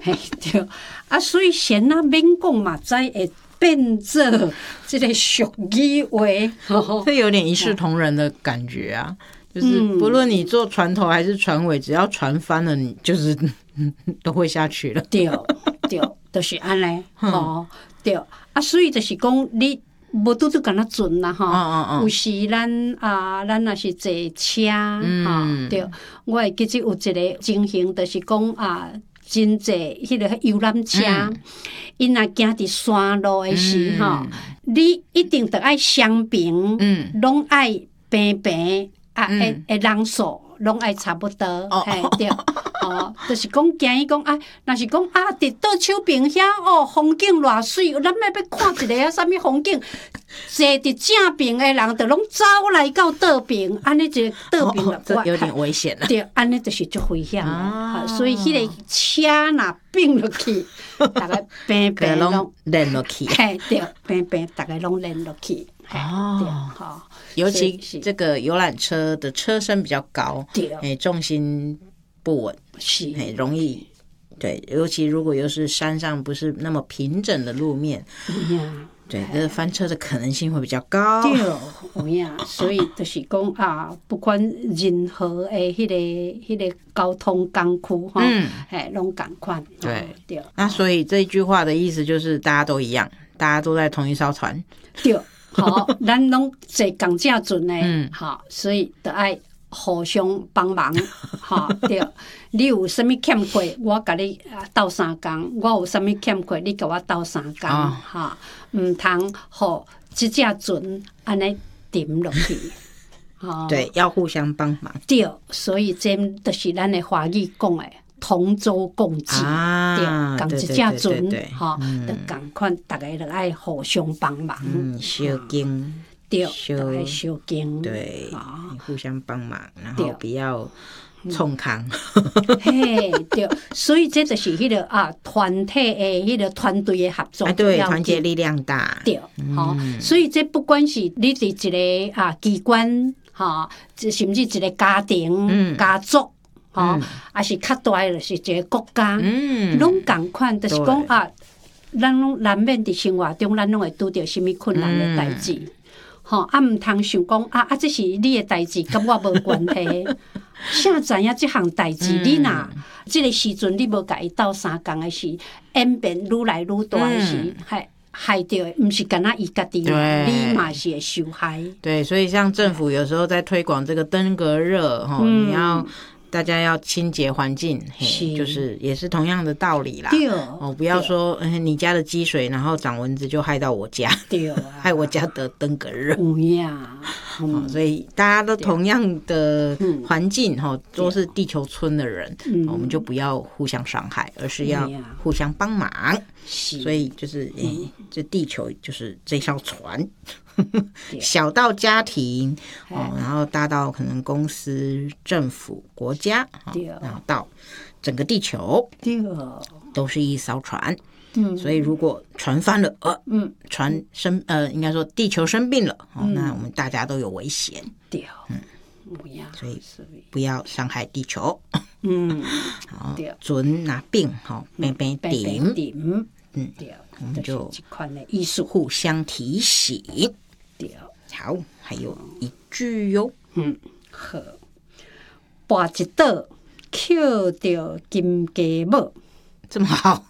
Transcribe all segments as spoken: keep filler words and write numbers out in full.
嘿对啊，所以先啊免讲嘛，知会变做这个俗语话， 这有点一视同仁的感觉啊。就是不论你做船头还是船尾，只要船翻了，你就是都会下去了。 对对，就是安尼吼。对啊，所以就是讲你无拄拄敢若准啦吼。 嗯嗯有时咱啊，咱若是坐车吼，对，我会记得有一个情形，就是讲啊。真济迄个游览车，因若行伫山路诶时吼，你一定得爱双边，拢爱平平啊，诶诶人数拢爱差不多，嘿对，哦，就是讲惊伊讲啊，若是讲啊，伫倒手边遐哦，风景偌水，咱要要看一个啊，啥物风景，坐伫正边诶人，就拢走来到倒边，安尼一个倒边了， 这有点危险了。 对，安尼就是足危险诶，所以迄个车若并落去，大家平平拢连落去， 嘿，对，平平大家拢连落去。 哦，好，尤其这个游览车的车身比较高，哎，重心不稳， 是， 哎，容易，对，尤其如果又是山上不是那么平整的路面，对，这翻车的可能性会比较高。 对，有影，所以就是讲啊，不管任何的迄个迄个交通工具哈，哎，拢共款。 对对，那所以这一句话的意思就是大家都一样，大家都在同一艘船。 对。好，咱拢坐共正准诶，好，所以得爱互相帮忙，哈，对。你有啥物欠缺，我甲你斗相共；我有啥物欠缺，你甲我斗相共，哈，毋通互即只船安尼沉落去。 对，要互相帮忙。 对，所以这就是咱诶华语讲诶。同舟共济，对，共一只船，吼，就共款，大家就爱互相帮忙， 嗯，小经， 对，就爱小经， 对，互相帮忙，然后不要冲康， 嘿，对，所以这就是迄个啊，团体诶，迄个团队诶合作， 对，团结力量大， 对，好，所以这不管是你伫一个啊机关，哈，甚至一个家庭、家族。吼，也是较大诶，就是一个国家，拢共款，就是讲啊，咱拢难免伫生活中，咱拢会拄着啥物困难诶代志，吼，啊，毋通想讲啊啊，这是你诶代志，甲我无关系。啥知影即项代志，你若即个时阵你无甲伊斗相共诶时，演变愈来愈大诶时，害害着诶，毋是干那伊家己，你嘛是会受害。 对，所以像政府有时候在推广这个登革热，吼，你要。大家要清洁环境，嘿，就是也是同样的道理啦。 对哦，不要说你家的积水，然后长蚊子就害到我家， 对啊， 害我家得登革热。 有呀， 嗯，所以大家都同样的环境，哈，都是地球村的人，我们就不要互相伤害，而是要互相帮忙。所以就是，诶，这地球就是这艘船。小到家庭哦，然后大到可能公司、政府、国家，然后到整个地球，都是一艘船。嗯，所以如果船翻了，呃，嗯，船生呃，应该说地球生病了，哦，那我们大家都有危险。 对，嗯， 所以不要伤害地球。 嗯， 好，准拿病，好，病病顶，嗯， 对， 我们就艺术互相提醒。好，还有一句哟， 嗯，好，跋一倒，捡着金鸡母， 这么好。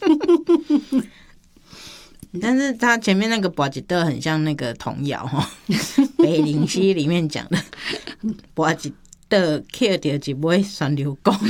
但是他前面那个跋一倒很像那个童谣哈，《北灵西》里面讲的，跋一倒，捡着一尾酸流公。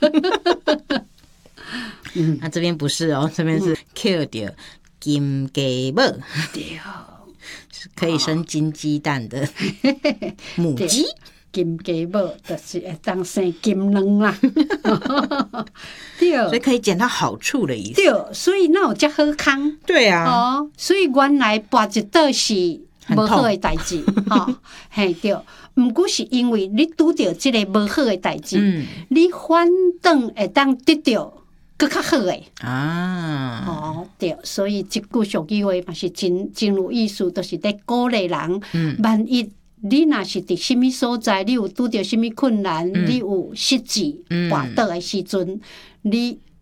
嗯，那这边不是哦，这边是捡着金鸡母。 对。 可以生金鸡蛋的母鸡， 金鸡母就是会当生金卵啦。对， 所以可以捡到好处的意思。 对，所以那有这好康。 对啊， 哦，所以原来跋一倒是无好的代志，哈，嘿对。毋过是因为你拄着这个无好的代志，嗯、你反倒会当得到。更较好诶啊！ 哦，对，所以即句俗语话嘛是真真有意思，都、就是在鼓励人。嗯，万一你若是伫什么所在，你有拄着什么困难，嗯、你有失志、滑倒诶时阵，你